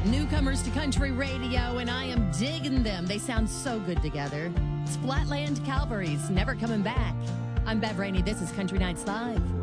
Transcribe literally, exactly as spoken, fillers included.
Newcomers to country radio, and I am digging them. They sound so good together. It's Flatland Calvary's Never Coming Back. I'm Bev Rainey. This is Country Nights Live.